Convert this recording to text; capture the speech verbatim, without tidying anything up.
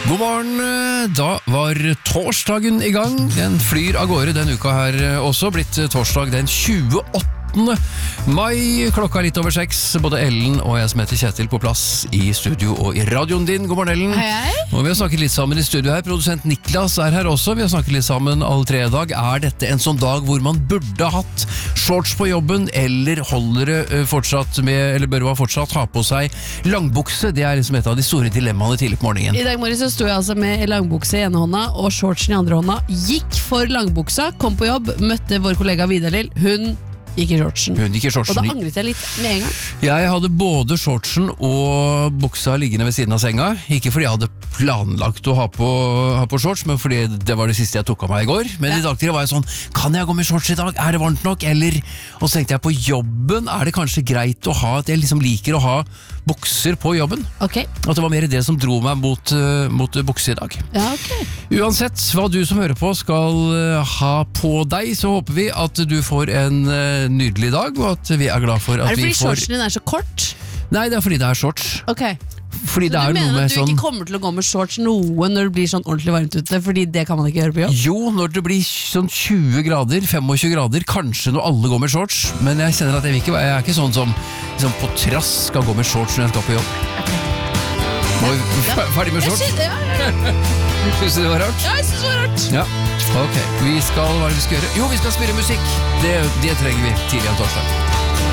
God morgen, da var torsdagen i gang. Den flyr av gårde den uka her også, blitt torsdag den tjueåttende mai. Klokka er litt over seks, både Ellen og jeg som heter Kjetil på plass i studio og i radioen din. God morgen, Ellen. Hei, hei. Og vi har snakket litt sammen i studio her. Produsent Niklas er her også. Vi har snakket litt sammen alle tre i dag. Er dette en sånn dag hvor man burde hatt shorts på jobben, eller holder det fortsatt med, eller bør man fortsatt ha på seg langbukse? Det er liksom et av de store dilemmaene tidlig på morgenen. I dag morgen så sto jeg altså med langbukse i ene hånda og shortsen i andre hånda. Gikk for langbuksa, kom på jobb, møtte vår kollega Vidar Lill. Hun gikk i shortsen. Hun gikk i shortsen. Og da angret jeg litt med en gang. Jeg hadde både shortsen og buksa liggende ved siden av senga. Ikke fordi jeg hadde planlagt å ha på, ha på shorts, men fordi det var det siste jeg tok av meg i går. Men ja. I dag tidlig var jeg sånn, kan jeg gå med shorts i dag? Er det varmt nok? Eller, og så tenkte jeg på jobben, er det kanskje greit å ha, at jeg liksom liker å ha bukser på jobben? Ok. At det var mer det som dro meg mot, uh, mot bukse i dag. Ja, ok. Uansett hva du som hører på skal uh, ha på deg, så håper vi at du får en uh, nydelig dag, og at vi er glad for at vi får... Er det fordi shortsen din er så kort? Nei, det er fordi det er shorts. Ok. Fordi så det er du mener noe med at du sånn... ikke kommer til å gå med shorts noe når det blir sånn ordentlig varmt ute, fordi det kan man ikke gjøre på jobb? Jo, når det blir sånn tjue grader, tjuefem grader, kanskje når alle går med shorts, men jeg kjenner at jeg, vil ikke, jeg er ikke sånn som liksom, på trass skal gå med shorts når jeg skal på jobb. Okay. Nå er vi Ja. ferdig med shorts. Jeg synes det, ja, ja. Synes du det var rart? Ja, jeg synes det var rart. Ja, ok. Vi skal, hva er det vi skal gjøre? Jo, vi skal spille musikk. Det, det trenger vi tidlig en torsdag.